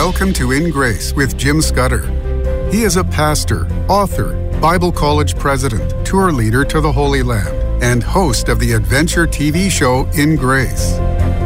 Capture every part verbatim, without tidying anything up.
Welcome to In Grace with Jim Scudder. He is a pastor, author, Bible college president, tour leader to the Holy Land, and host of the adventure T V show In Grace.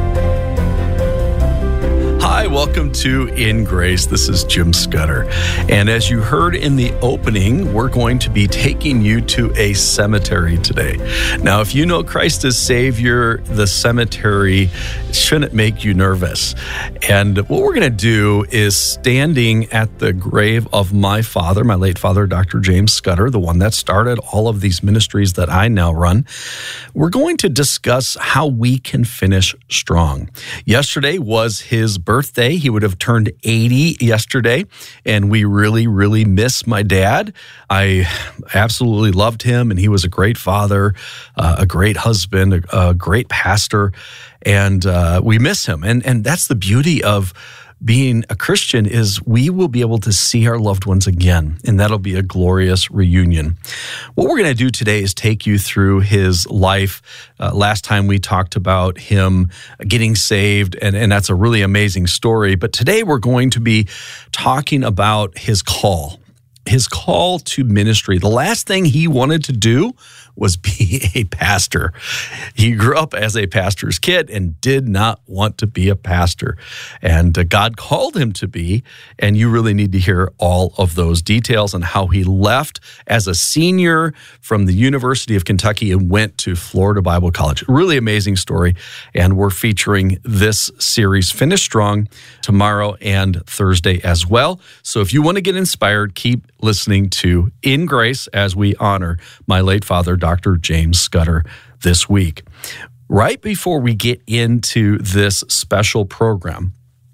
Hi, welcome to In Grace. This is Jim Scudder. And as you heard in the opening, we're going to be taking you to a cemetery today. Now, if you know Christ as Savior, the cemetery shouldn't make you nervous. And what we're going to do is standing at the grave of my father, my late father, Doctor James Scudder, the one that started all of these ministries that I now run, we're going to discuss how we can finish strong. Yesterday was his birthday. Birthday. He would have turned eighty yesterday, and we really, really miss my dad. I absolutely loved him, and he was a great father, uh, a great husband, a, a great pastor, and uh, we miss him. And and that's the beauty of being a Christian, is we will be able to see our loved ones again, and that'll be a glorious reunion. What we're going to do today is take you through his life. Uh, last time we talked about him getting saved, and, and that's a really amazing story. But today we're going to be talking about his call, his call to ministry. The last thing he wanted to do was be a pastor. He grew up as a pastor's kid and did not want to be a pastor. And uh, God called him to be, and you really need to hear all of those details on how he left as a senior from the University of Kentucky and went to Florida Bible College. Really amazing story, and we're featuring this series, Finish Strong, tomorrow and Thursday as well. So if you want to get inspired, keep listening to In Grace as we honor my late father, Doctor James Scudder, this week. Right before we get into this special program,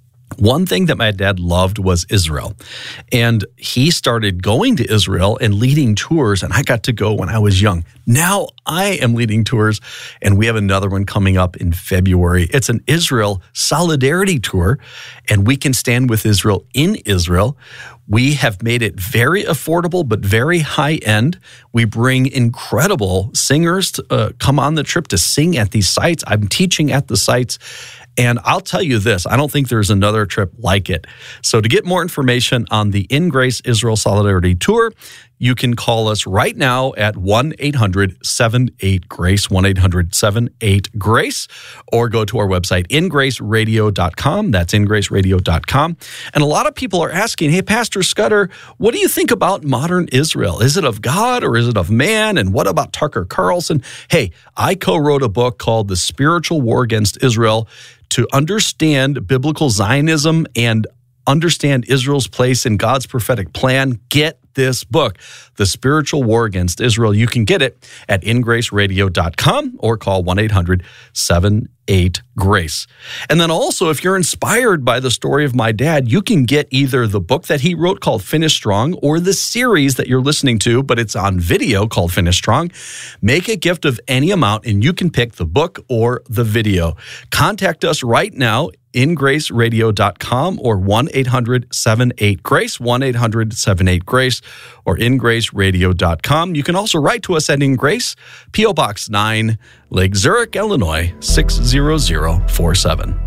one thing that my dad loved was Israel. And he started going to Israel and leading tours, and I got to go when I was young. Now I am leading tours, and we have another one coming up in February. It's an Israel Solidarity Tour, and we can stand with Israel in Israel. We have made it very affordable, but very high-end. We bring incredible singers to uh, come on the trip to sing at these sites. I'm teaching at the sites. And I'll tell you this, I don't think there's another trip like it. So to get more information on the In Grace Israel Solidarity Tour, you can call us right now at one eight hundred seven eight GRACE, one eight hundred seven eight GRACE, or go to our website, in grace radio dot com. That's in grace radio dot com. And a lot of people are asking, hey, Pastor Scudder, what do you think about modern Israel? Is it of God or is it of man? And what about Tucker Carlson? Hey, I co-wrote a book called The Spiritual War Against Israel to understand biblical Zionism and understand Israel's place in God's prophetic plan. Get this book, The Spiritual War Against Israel. You can get it at in grace radio dot com or call one eight hundred seven eight GRACE. And then also, if you're inspired by the story of my dad, you can get either the book that he wrote called Finish Strong or the series that you're listening to, but it's on video called Finish Strong. Make a gift of any amount, and you can pick the book or the video. Contact us right now, in grace radio dot com or one eight hundred seven eight GRACE, one eight hundred seven eight GRACE, or in grace radio dot com. You can also write to us at In Grace, P O Box nine, Lake Zurich, Illinois, six zero zero four seven.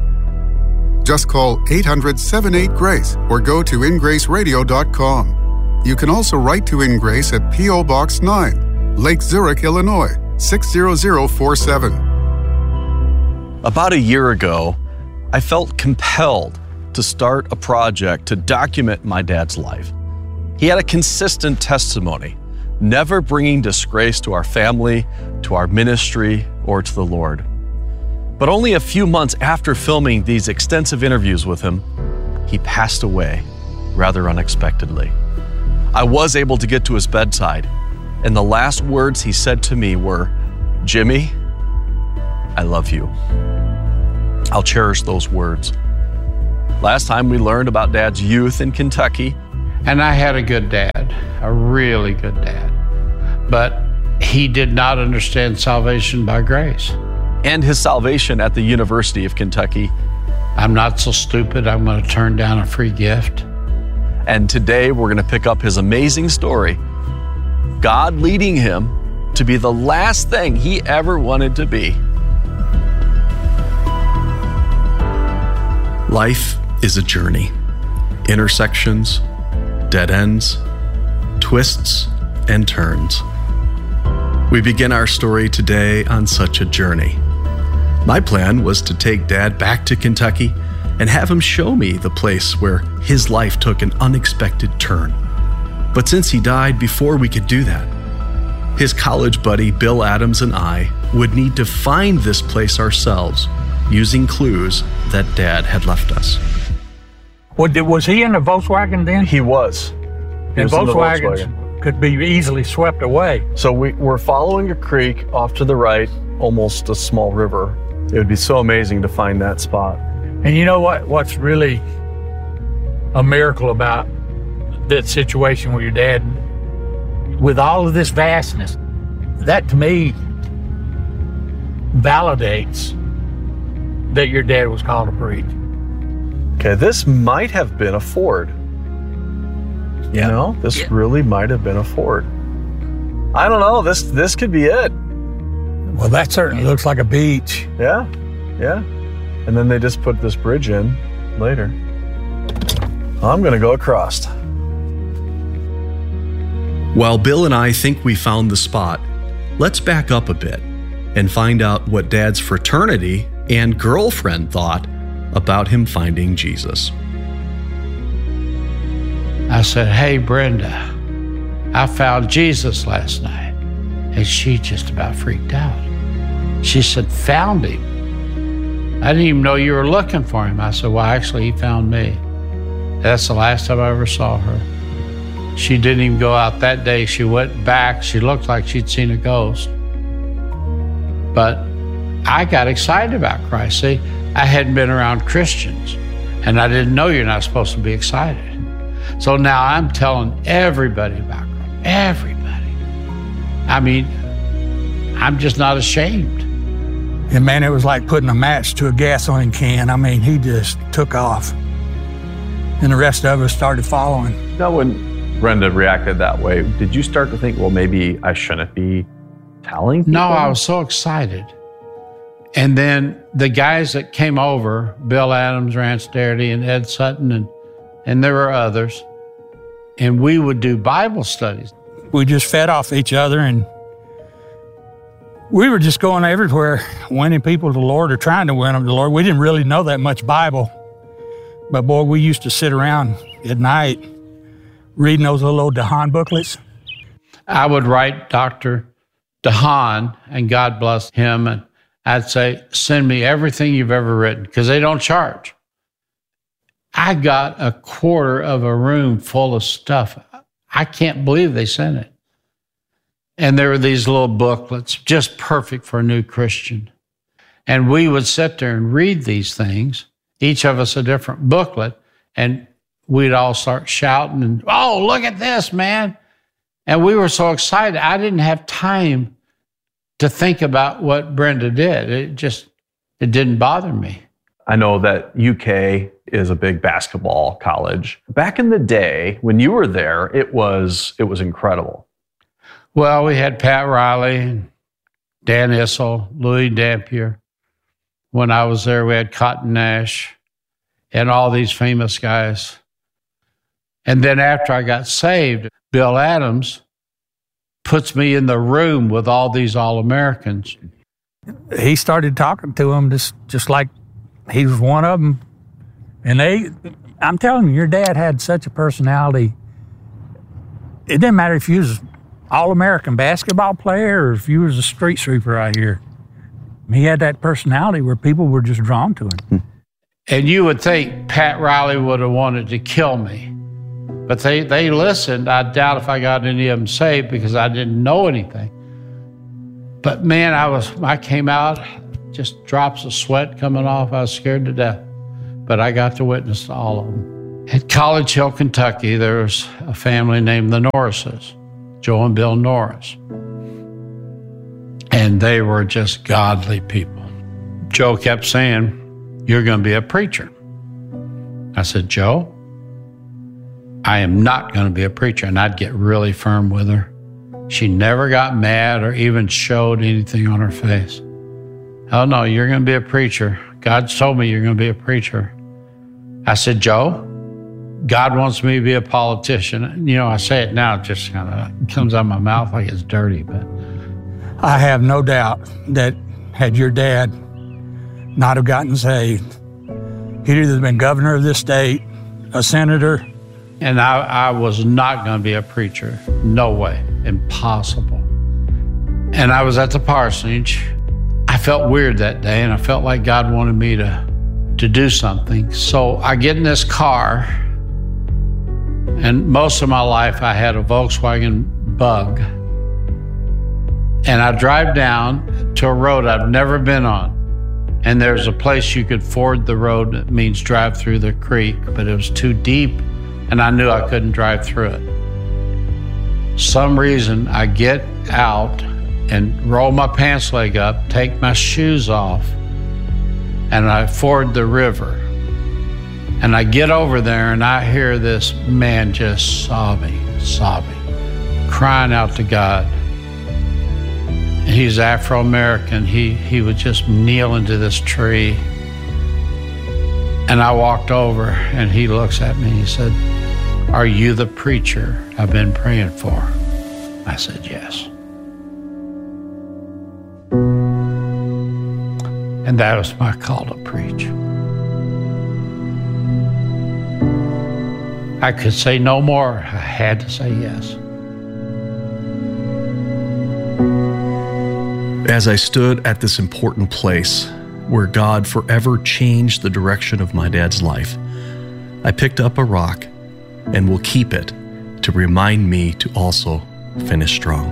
Just call eight hundred seven eight GRACE or go to in grace radio dot com. You can also write to In Grace at P O Box nine, Lake Zurich, Illinois, six zero zero four seven. About a year ago, I felt compelled to start a project to document my dad's life. He had a consistent testimony, never bringing disgrace to our family, to our ministry, or to the Lord. But only a few months after filming these extensive interviews with him, he passed away rather unexpectedly. I was able to get to his bedside, and the last words he said to me were, "Jimmy, I love you." I'll cherish those words. Last time we learned about Dad's youth in Kentucky. And I had a good dad, a really good dad. But he did not understand salvation by grace. And his salvation at the University of Kentucky. I'm not so stupid, I'm going to turn down a free gift. And today we're going to pick up his amazing story. God leading him to be the last thing he ever wanted to be. Life is a journey. Intersections, dead ends, twists, and turns. We begin our story today on such a journey. My plan was to take Dad back to Kentucky and have him show me the place where his life took an unexpected turn. But since he died before we could do that, his college buddy Bill Adams and I would need to find this place ourselves using clues that Dad had left us. Well, did- was he in a Volkswagen then? He was. He And was in the Volkswagens Volkswagen. could be easily swept away. So we, we're following a creek off to the right, almost a small river. It would be so amazing to find that spot. And you know what? What's really a miracle about that situation with your dad, with all of this vastness, that to me validates that your dad was called to preach. Okay, this might have been a Ford. You know, this Yeah. really might have been a Ford. I don't know. This this could be it. Well, that certainly looks like a beach. Yeah, yeah. And then they just put this bridge in later. I'm gonna go across. While Bill and I think we found the spot, let's back up a bit and find out what Dad's fraternity and girlfriend thought about him finding Jesus. I said, "Hey, Brenda, I found Jesus last night." And she just about freaked out. She said, "Found him? I didn't even know you were looking for him." I said, "Well, actually, he found me." That's the last time I ever saw her. She didn't even go out that day. She went back. She looked like she'd seen a ghost. But I got excited about Christ. See, I hadn't been around Christians, and I didn't know you're not supposed to be excited. So now I'm telling everybody about Christ. Everybody. I mean, I'm just not ashamed. And man, it was like putting a match to a gasoline can. I mean, he just took off. And the rest of us started following. Now, when Brenda reacted that way, did you start to think, well, maybe I shouldn't be telling people? No, I was so excited. And then the guys that came over, Bill Adams, Rance Darity, and Ed Sutton, and, and there were others, and we would do Bible studies. We just fed off each other, and we were just going everywhere, winning people to the Lord or trying to win them to the Lord. We didn't really know that much Bible. But boy, we used to sit around at night reading those little old DeHaan booklets. I would write Doctor DeHaan, and God bless him, and I'd say, "Send me everything you've ever written," because they don't charge. I got a quarter of a room full of stuff. I can't believe they sent it. And there were these little booklets, just perfect for a new Christian. And we would sit there and read these things, each of us a different booklet, and we'd all start shouting and, "Oh, look at this, man." And we were so excited. I didn't have time to think about what Brenda did. It just, it didn't bother me. I know that U K is a big basketball college. Back in the day, when you were there, it was it was incredible. Well, we had Pat Riley, Dan Issel, Louis Dampier. When I was there, we had Cotton Nash and all these famous guys. And then after I got saved, Bill Adams puts me in the room with all these All-Americans. He started talking to them just, just like he was one of them. And they, I'm telling you, your dad had such a personality. It didn't matter if you was All-American basketball player or if you was a street sweeper out here. He had that personality where people were just drawn to him. And you would think Pat Riley would have wanted to kill me. But they, they listened. I doubt if I got any of them saved because I didn't know anything. But man, I was I came out, just drops of sweat coming off. I was scared to death. But I got to witness to all of them. At College Hill, Kentucky, there was a family named the Norrises, Joe and Bill Norris. And they were just godly people. Joe kept saying, "You're going to be a preacher." I said, "Joe, I am not going to be a preacher." And I'd get really firm with her. She never got mad or even showed anything on her face. "Oh, no, you're going to be a preacher. God's told me you're going to be a preacher." I said, "Joe, God wants me to be a politician. You know, I say it now, it just kind of comes out of my mouth like it's dirty, but I have no doubt that had your dad not have gotten saved, he'd either been governor of this state, a senator. And I, I was not going to be a preacher. No way. Impossible. And I was at the parsonage. I felt weird that day, and I felt like God wanted me to, to do something. So I get in this car, and most of my life I had a Volkswagen Bug. And I drive down to a road I've never been on. And there's a place you could ford the road that means drive through the creek, but it was too deep, and I knew I couldn't drive through it. Some reason I get out and roll my pants leg up, take my shoes off, and I ford the river. And I get over there and I hear this man just sobbing, sobbing, crying out to God. He's Afro-American. He, he would just kneel into this tree. And I walked over and he looks at me and he said, "Are you the preacher I've been praying for?" I said, "Yes." And that was my call to preach. I could say no more. I had to say yes. As I stood at this important place where God forever changed the direction of my dad's life, I picked up a rock and will keep it to remind me to also finish strong.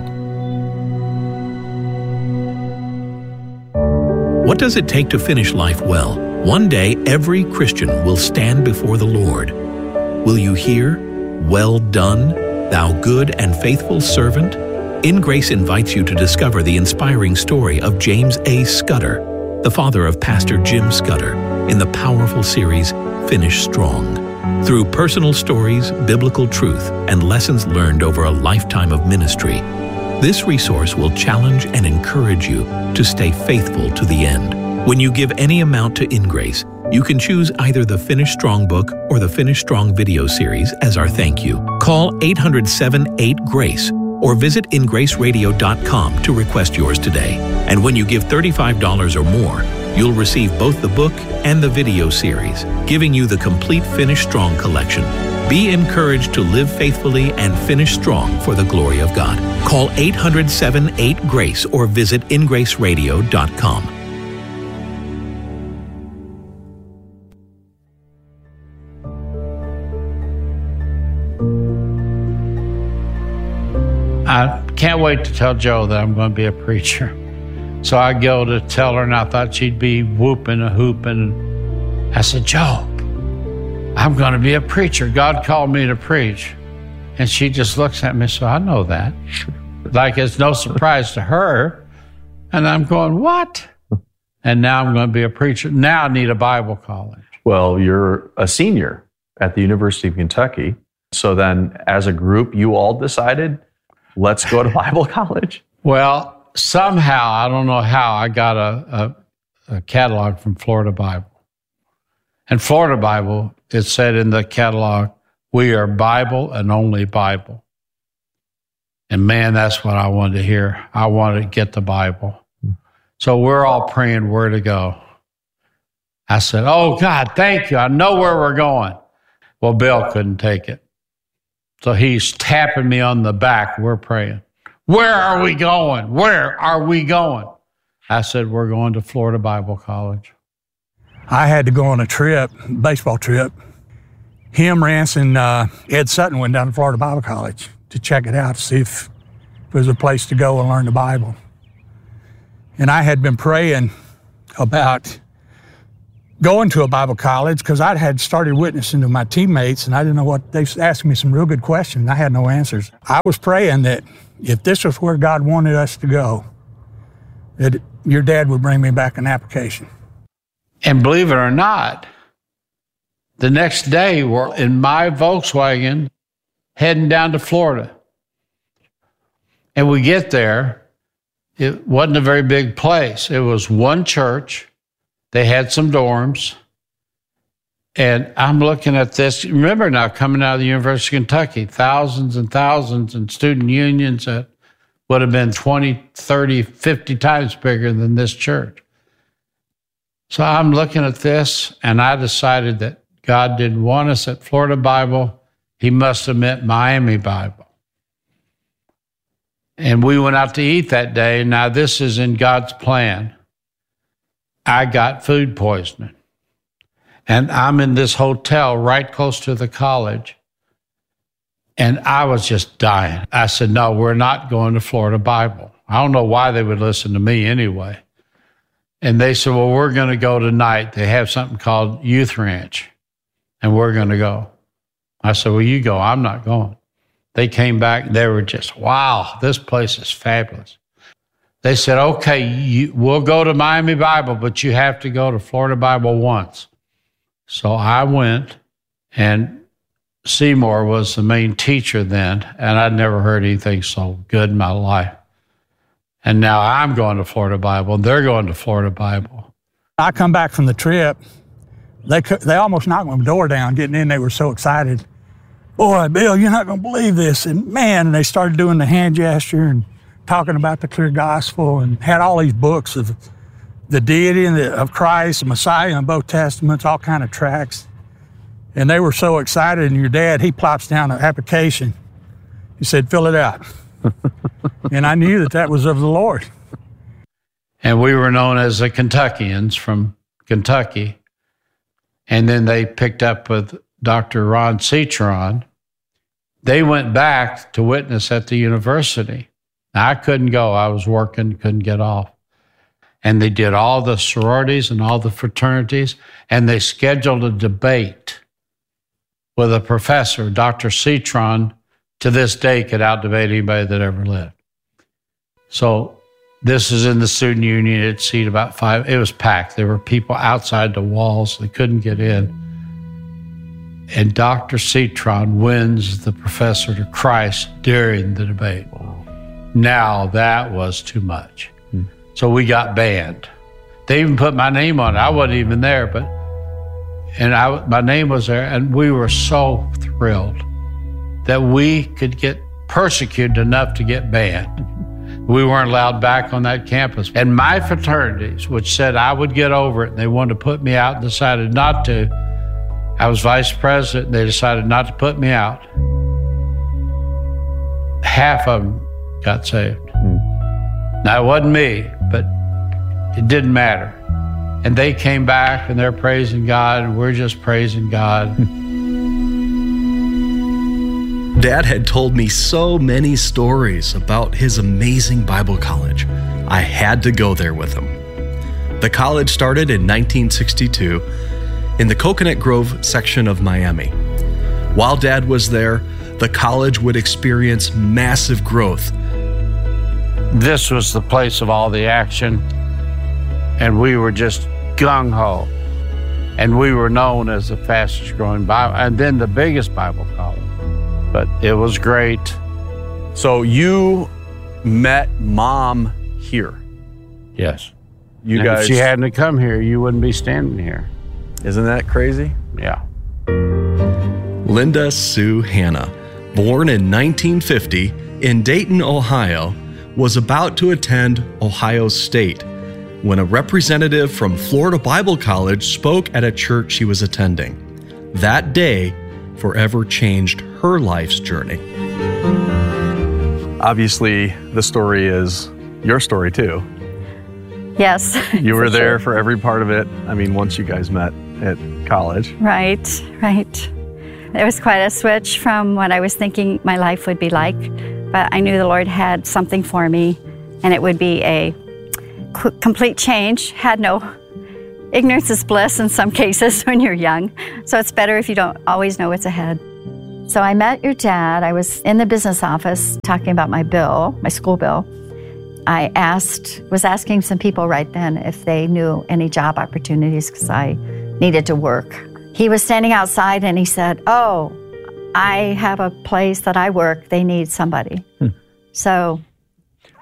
What does it take to finish life well? One day, every Christian will stand before the Lord. Will you hear, "Well done, thou good and faithful servant"? In Grace invites you to discover the inspiring story of James A. Scudder, the father of Pastor Jim Scudder, in the powerful series, Finish Strong. Through personal stories, biblical truth, and lessons learned over a lifetime of ministry, this resource will challenge and encourage you to stay faithful to the end. When you give any amount to In Grace, you can choose either the Finish Strong book or the Finish Strong video series as our thank you. Call eight hundred, seven eight, GRACE or visit in grace radio dot com to request yours today. And when you give thirty-five dollars or more, you'll receive both the book and the video series, giving you the complete Finish Strong collection. Be encouraged to live faithfully and finish strong for the glory of God. Call eight hundred, seven eight, GRACE or visit in grace radio dot com. I can't wait to tell Joe that I'm going to be a preacher. So I go to tell her, and I thought she'd be whooping and hooping. I said, "Joe, I'm going to be a preacher. God called me to preach." And she just looks at me, so I know that. Like it's no surprise to her. And I'm going, "What?" And now I'm going to be a preacher. Now I need a Bible college. Well, you're a senior at the University of Kentucky. So then as a group, you all decided, let's go to Bible college. Well, somehow, I don't know how, I got a, a, a catalog from Florida Bible. And Florida Bible, it said in the catalog, "We are Bible and only Bible." And man, that's what I wanted to hear. I wanted to get the Bible. So we're all praying where to go. I said, "Oh, God, thank you. I know where we're going." Well, Bill couldn't take it. So he's tapping me on the back. We're praying. "Where are we going? Where are we going?" I said, "We're going to Florida Bible College." I had to go on a trip, baseball trip. Him, Rance, and uh, Ed Sutton went down to Florida Bible College to check it out, to see if it was a place to go and learn the Bible. And I had been praying about going to a Bible college because I had started witnessing to my teammates, and I didn't know what, they was asking me some real good questions. I had no answers. I was praying that if this was where God wanted us to go, that your dad would bring me back an application. And believe it or not, the next day we're in my Volkswagen heading down to Florida. And we get there, it wasn't a very big place. It was one church. They had some dorms. And I'm looking at this. Remember now, coming out of the University of Kentucky, thousands and thousands and student unions that would have been twenty, thirty, fifty times bigger than this church. So I'm looking at this, and I decided that God didn't want us at Florida Bible. He must have meant Miami Bible. And we went out to eat that day. Now, this is in God's plan. I got food poisoning. And I'm in this hotel right close to the college. And I was just dying. I said, no, we're not going to Florida Bible. I don't know why they would listen to me anyway. And they said, well, we're going to go tonight. They have something called Youth Ranch, and we're going to go. I said, well, you go. I'm not going. They came back. They were just, wow, this place is fabulous. They said, okay, you, we'll go to Miami Bible, but you have to go to Florida Bible once. So I went, and Seymour was the main teacher then, and I'd never heard anything so good in my life. And now I'm going to Florida Bible, and they're going to Florida Bible. I come back from the trip. They they almost knocked my door down getting in. They were so excited. Boy, Bill, you're not going to believe this. And man, and they started doing the hand gesture and talking about the clear gospel and had all these books of the deity and the, of Christ, the Messiah in both Testaments, all kind of tracts. And they were so excited. And your dad, he plops down an application. He said, fill it out. And I knew that that was of the Lord. And we were known as the Kentuckians from Kentucky. And then they picked up with Doctor Ron Citron. They went back to witness at the university. Now, I couldn't go. I was working, couldn't get off. And they did all the sororities and all the fraternities, and they scheduled a debate with a professor. Doctor Citron, to this day, could out-debate anybody that ever lived. So this is in the student union. It seated about five. It was packed. There were people outside the walls. They couldn't get in. And Doctor Citron wins the professor to Christ during the debate. Now, that was too much. Hmm. So we got banned. They even put my name on it. I wasn't even there, but and I, my name was there, and we were so thrilled that we could get persecuted enough to get banned. We weren't allowed back on that campus. And my fraternities, which said I would get over it, and they wanted to put me out and decided not to. I was vice president, and they decided not to put me out. Half of them got saved. Mm. Now, it wasn't me, but it didn't matter. And they came back, and they're praising God, and we're just praising God. Dad had told me so many stories about his amazing Bible college. I had to go there with him. The college started in nineteen sixty-two in the Coconut Grove section of Miami. While Dad was there, the college would experience massive growth. This was the place of all the action, and we were just gung-ho. And we were known as the fastest growing Bible, and then the biggest Bible college. But it was great. So you met Mom here? Yes. You and guys. If she hadn't come here, you wouldn't be standing here. Isn't that crazy? Yeah. Linda Sue Hanna, born in nineteen fifty in Dayton, Ohio, was about to attend Ohio State when a representative from Florida Bible College spoke at a church she was attending. That day forever changed her life's journey. Obviously, the story is your story too. Yes. You were for there sure. for every part of it. I mean, once you guys met at college. Right, right. It was quite a switch from what I was thinking my life would be like, but I knew the Lord had something for me, and it would be a qu- complete change. Had no ignorance is bliss in some cases when you're young, so it's better if you don't always know what's ahead. So I met your dad. I was in the business office talking about my bill, my school bill. I asked, was asking some people right then if they knew any job opportunities because I needed to work. He was standing outside and he said, oh, I have a place that I work. They need somebody. Hmm. So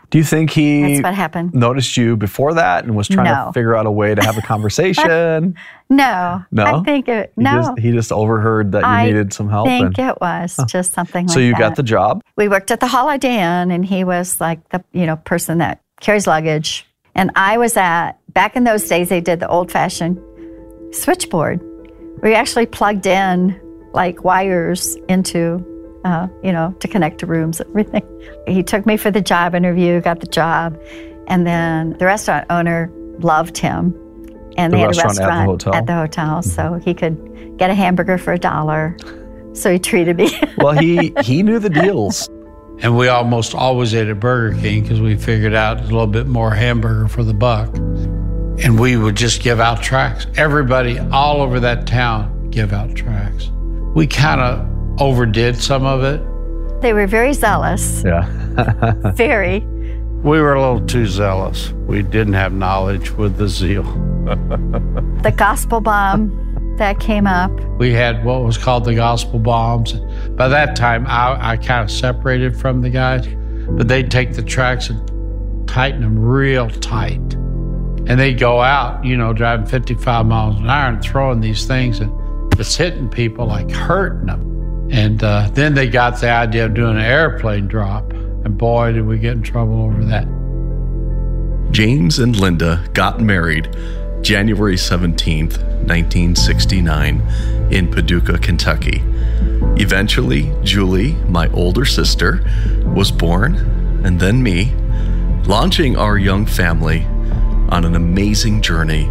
Do you think he That's what happened. noticed you before that and was trying No. to figure out a way to have a conversation? No. No? I think it, He no. just, he just overheard that you I needed some help. I and, think it was just something like so you that. got the job? We worked at the Holiday Inn, and he was like the you know person that carries luggage. And I was at, back in those days, they did the old-fashioned switchboard. We actually plugged in like wires into, uh, you know, to connect to rooms and everything. He took me for the job interview, got the job, and then the restaurant owner loved him. And The they had restaurant a at the restaurant hotel? at the hotel, so he could get a hamburger for a dollar. So he treated me. Well, he, he knew the deals. And we almost always ate at Burger King because we figured out a little bit more hamburger for the buck. And we would just give out tracts. Everybody all over that town give out tracts. We kind of overdid some of it. They were very zealous, Yeah. very. We were a little too zealous. We didn't have knowledge with the zeal. The gospel bomb that came up. We had what was called the gospel bombs. By that time, I, I kind of separated from the guys, but they'd take the tracks and tighten them real tight. And they'd go out, you know, driving fifty-five miles an hour and throwing these things, and it's hitting people, like hurting them. And uh, then they got the idea of doing an airplane drop. And boy, did we get in trouble over that. James and Linda got married January seventeenth, nineteen sixty-nine, in Paducah, Kentucky. Eventually, Julie, my older sister, was born, and then me, launching our young family on an amazing journey.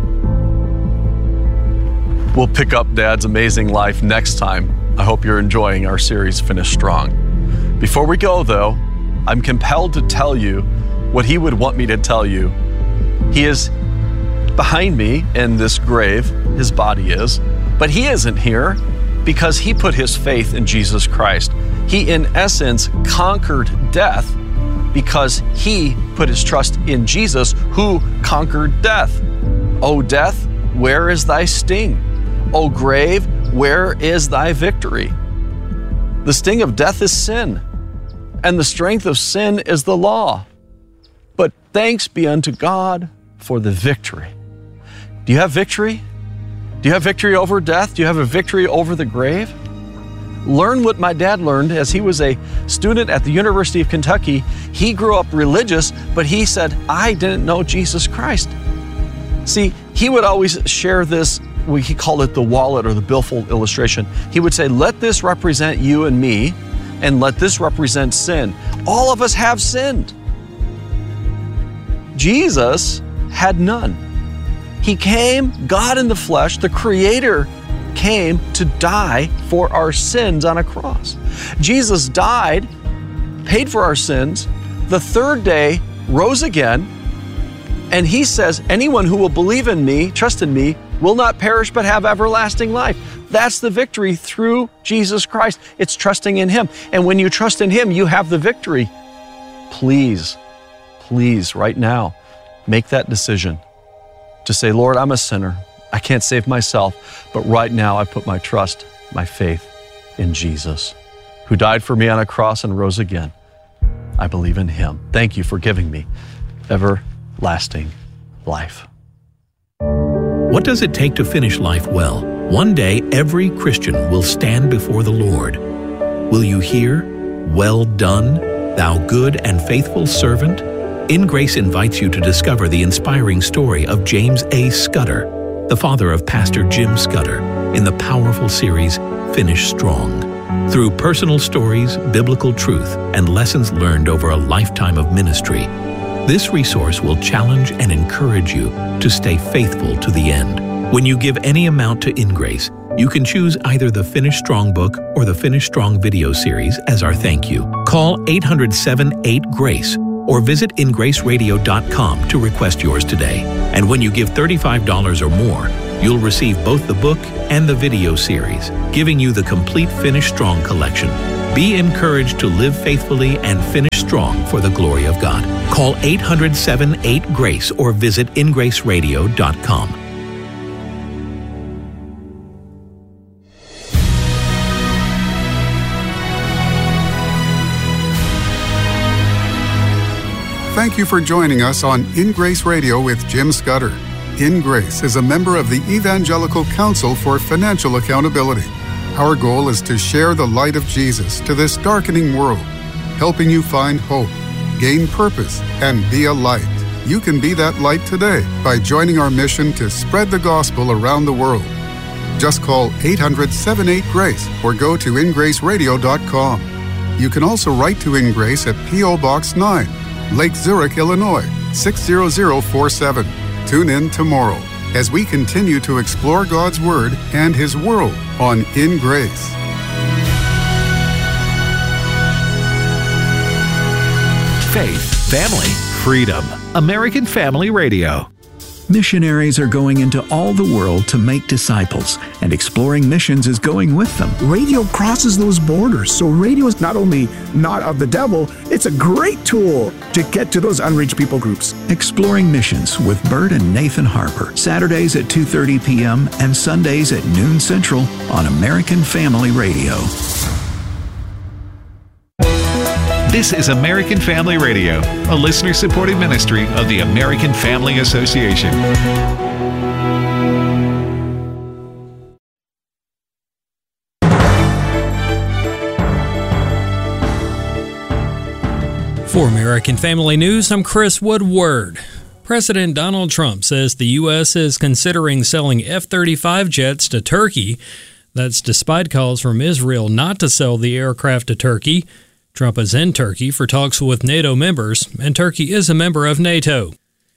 We'll pick up Dad's amazing life next time. I hope you're enjoying our series, Finish Strong. Before we go, though, I'm compelled to tell you what he would want me to tell you. He is behind me in this grave, his body is, but he isn't here because he put his faith in Jesus Christ. He, in essence, conquered death because he put his trust in Jesus, who conquered death. O death, where is thy sting? O grave, where is thy victory? The sting of death is sin, and the strength of sin is the law. But thanks be unto God for the victory. Do you have victory? Do you have victory over death? Do you have a victory over the grave? Learn what my dad learned as he was a student at the University of Kentucky. He grew up religious, but he said, I didn't know Jesus Christ. See, he would always share this, he called it the wallet or the billfold illustration. He would say, let this represent you and me, and let this represent sin. All of us have sinned. Jesus had none. He came, God in the flesh, the Creator came to die for our sins on a cross. Jesus died, paid for our sins, the third day rose again, and he says, anyone who will believe in me, trust in me, will not perish but have everlasting life. That's the victory through Jesus Christ. It's trusting in him. And when you trust in him, you have the victory. Please, please, right now, make that decision to say, Lord, I'm a sinner. I can't save myself, but right now I put my trust, my faith in Jesus, who died for me on a cross and rose again. I believe in him. Thank you for giving me everlasting life. What does it take to finish life well? One day, every Christian will stand before the Lord. Will you hear, "Well done, thou good and faithful servant"? In Grace invites you to discover the inspiring story of James A. Scudder, the father of Pastor Jim Scudder, in the powerful series, Finish Strong. Through personal stories, biblical truth, and lessons learned over a lifetime of ministry, this resource will challenge and encourage you to stay faithful to the end. When you give any amount to InGrace, you can choose either the Finish Strong book or the Finish Strong video series as our thank you. Call eight hundred, seven eight, GRACE or visit in grace radio dot com to request yours today. And when you give thirty-five dollars or more, you'll receive both the book and the video series, giving you the complete Finish Strong collection. Be encouraged to live faithfully and finish strong for the glory of God. Call eight hundred, seven eight, GRACE or visit in grace radio dot com. Thank you for joining us on In Grace Radio with Jim Scudder. In Grace is a member of the Evangelical Council for Financial Accountability. Our goal is to share the light of Jesus to this darkening world, helping you find hope, gain purpose, and be a light. You can be that light today by joining our mission to spread the gospel around the world. Just call eight hundred, seven eight, GRACE or go to in grace radio dot com. You can also write to In Grace at P O Box nine, Lake Zurich, Illinois, six zero zero four seven. Tune in tomorrow as we continue to explore God's Word and His world on In Grace. Faith, family, freedom. American Family Radio. Missionaries are going into all the world to make disciples, and Exploring Missions is going with them. Radio crosses those borders, so radio is not only not of the devil, it's a great tool to get to those unreached people groups. Exploring Missions with Bert and Nathan Harper, Saturdays at two thirty p.m. and Sundays at noon Central on American Family Radio. This is American Family Radio, a listener-supported ministry of the American Family Association. For American Family News, I'm Chris Woodward. President Donald Trump says the U S is considering selling F thirty-five jets to Turkey. That's despite calls from Israel not to sell the aircraft to Turkey. Trump is in Turkey for talks with NATO members, and Turkey is a member of NATO.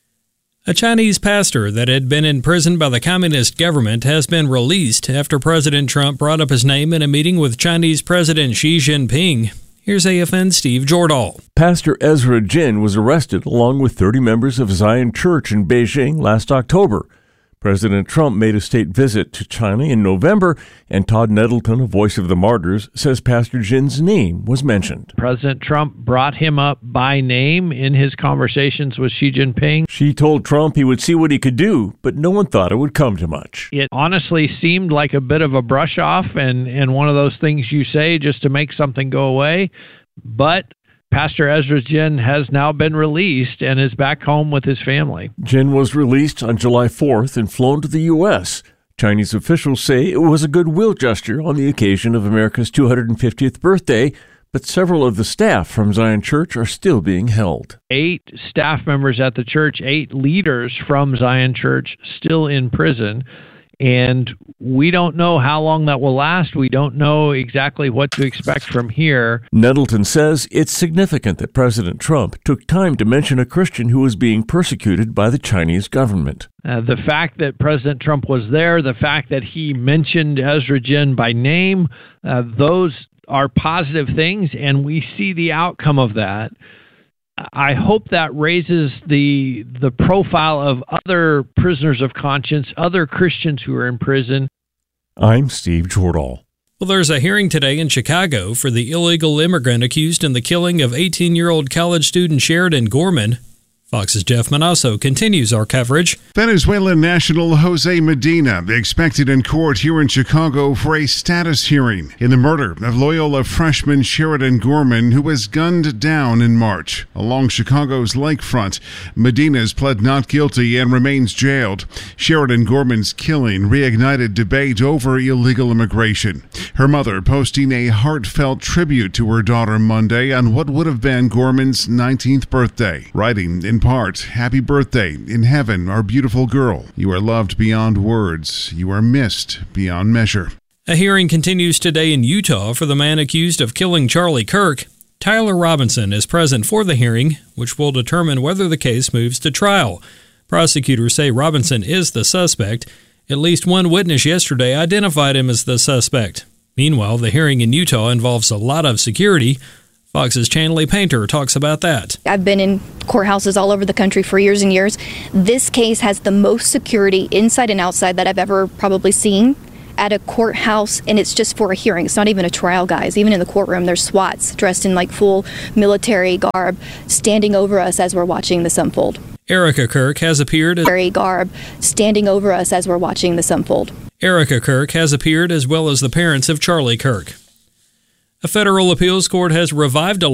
A Chinese pastor that had been in prison by the communist government has been released after President Trump brought up his name in a meeting with Chinese President Xi Jinping. Here's A F N's Steve Jordahl. Pastor Ezra Jin was arrested along with thirty members of Zion Church in Beijing last October. President Trump made a state visit to China in November, and Todd Nettleton, a voice of the martyrs, says Pastor Jin's name was mentioned. President Trump brought him up by name in his conversations with Xi Jinping. Xi told Trump he would see what he could do, but no one thought it would come to much. It honestly seemed like a bit of a brush off and, and one of those things you say just to make something go away, but Pastor Ezra Jin has now been released and is back home with his family. Jin was released on July fourth and flown to the U S. Chinese officials say it was a goodwill gesture on the occasion of America's two hundred fiftieth birthday, but several of the staff from Zion Church are still being held. Eight staff members at the church, eight leaders from Zion Church still in prison. And we don't know how long that will last. We don't know exactly what to expect from here. Nettleton says it's significant that President Trump took time to mention a Christian who was being persecuted by the Chinese government. Uh, the fact that President Trump was there, the fact that he mentioned Ezra Jin by name, uh, those are positive things, and we see the outcome of that. I hope that raises the the profile of other prisoners of conscience, other Christians who are in prison. I'm Steve Jordahl. Well, there's a hearing today in Chicago for the illegal immigrant accused in the killing of eighteen-year-old college student Sheridan Gorman. Fox's Jeff Manasso continues our coverage. Venezuelan national Jose Medina expected in court here in Chicago for a status hearing in the murder of Loyola freshman Sheridan Gorman, who was gunned down in March along Chicago's lakefront. Medina's pled not guilty and remains jailed. Sheridan Gorman's killing reignited debate over illegal immigration. Her mother posting a heartfelt tribute to her daughter Monday on what would have been Gorman's nineteenth birthday, writing in part, "Happy birthday. In heaven, our beautiful girl. You are loved beyond words. You are missed beyond measure." A hearing continues today in Utah for the man accused of killing Charlie Kirk. Tyler Robinson is present for the hearing, which will determine whether the case moves to trial. Prosecutors say Robinson is the suspect. At least one witness yesterday identified him as the suspect. Meanwhile, the hearing in Utah involves a lot of security. Fox's Chanley Painter talks about that. I've been in courthouses all over the country for years and years. This case has the most security inside and outside that I've ever probably seen at a courthouse, and it's just for a hearing. It's not even a trial, guys. Even in the courtroom, there's SWATs dressed in like full military garb standing over us as we're watching this unfold. Erica Kirk has appeared as military garb standing over us as we're watching this unfold. Erica Kirk has appeared as well as the parents of Charlie Kirk. A federal appeals court has revived a